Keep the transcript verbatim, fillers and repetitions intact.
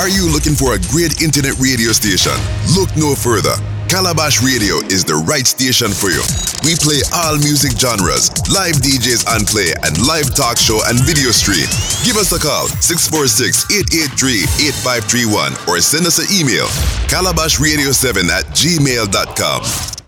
Are you looking for a great internet radio station? Look no further. Calabash Radio is the right station for you. We play all music genres, live D Js on play, and live talk show and video stream. Give us a call, six four six, eight eight three, eight five three one, or send us an email, calabash radio seven at gmail dot com.